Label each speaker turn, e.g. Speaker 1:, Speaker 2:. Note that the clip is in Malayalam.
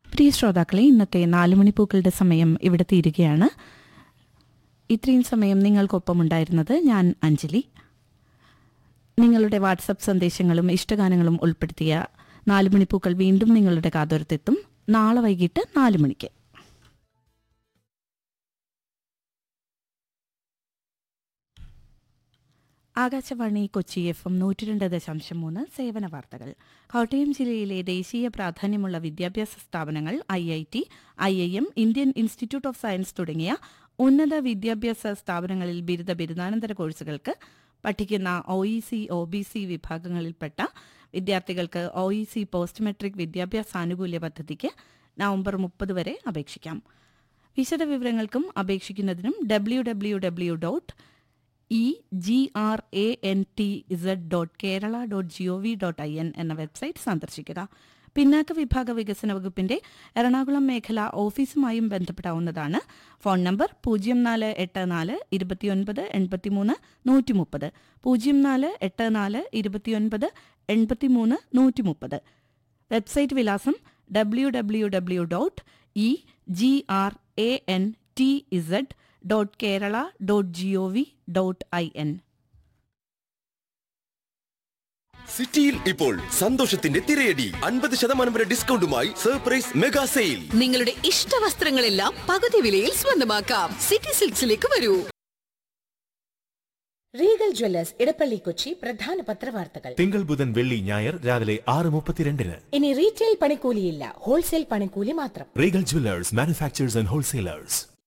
Speaker 1: പ്രിയ ശ്രോതാക്കളെ, ഇന്നത്തെ 4 മണിപ്പൂക്കളുടെ സമയം ഇവിടെ തീരുകയാണ്. ഇത്രയും സമയം നിങ്ങൾക്കൊപ്പമുണ്ടായിരുന്നത് ഞാൻ അഞ്ജലി. നിങ്ങളുടെ വാട്സപ്പ് സന്ദേശങ്ങളും ഇഷ്ടഗാനങ്ങളും ഉൾപ്പെടുത്തിയ 4 മണിപ്പൂക്കൾ വീണ്ടും നിങ്ങളുടെ കാതോരത്തെത്തും നാളെ വൈകിട്ട് 4 മണിക്ക്. ആകാശവാണി കൊച്ചി FM 102.3 സേവന വാർത്തകൾ. കോട്ടയം ജില്ലയിലെ ദേശീയ പ്രാധാന്യമുള്ള വിദ്യാഭ്യാസ സ്ഥാപനങ്ങൾ IIT, IIM, Indian institute of science തുടങ്ങിയ ഉന്നത വിദ്യാഭ്യാസ സ്ഥാപനങ്ങളിൽ ബിരുദാനന്തര കോഴ്സുകൾക്ക് പഠിക്കുന്ന OEC, OBC വിഭാഗങ്ങളിൽപ്പെട്ട വിദ്യാർത്ഥികൾക്ക് OEC പോസ്റ്റ് മെട്രിക് വിദ്യാഭ്യാസ ആനുകൂല്യ പദ്ധതിക്ക് നവംബർ 30 വരെ അപേക്ഷിക്കാം. വിശദവിവരങ്ങൾക്കും അപേക്ഷിക്കുന്നതിനും www.egrantz.kerala.gov.in എന്ന വെബ്സൈറ്റ് സന്ദർശിക്കുക. പിന്നാക്ക വിഭാഗ വികസന വകുപ്പിന്റെ എറണാകുളം മേഖല ഓഫീസുമായും ബന്ധപ്പെടാവുന്നതാണ്. Phone number 0484 29 83 130, 0484 29 83 130. വെബ്സൈറ്റ് വിലാസം www.egrantz.kerala.gov.in.
Speaker 2: സിറ്റിയിൽ ഇപ്പോൾ സന്തോഷത്തിന്റെ തിരയടി. 50% വരെ ഡിസ്കൗണ്ടുമായി സർപ്രൈസ് മെഗാ സെയിൽ.
Speaker 3: നിങ്ങളുടെ ഇഷ്ട വസ്ത്രങ്ങളെല്ലാം പകുതി വിലയിൽ സ്വന്തമാക്കാം. സിറ്റി സിൽക്സിലേക്ക് വരൂ.
Speaker 4: റീഗൽ ജ്വല്ലേഴ്സ് ഇടപ്പള്ളി കൊച്ചി പ്രധാന പത്രവാർത്തകൾ.
Speaker 5: തിങ്കൾ, ബുധൻ, വെള്ളി, ഞായർ രാവിലെ 6:32.
Speaker 4: ഇനി റീറ്റെയിൽ പണിക്കൂലിയില്ല, ഹോൾസെയിൽ പണിക്കൂലി മാത്രം.
Speaker 5: Regal Jewellers, manufacturers and wholesalers.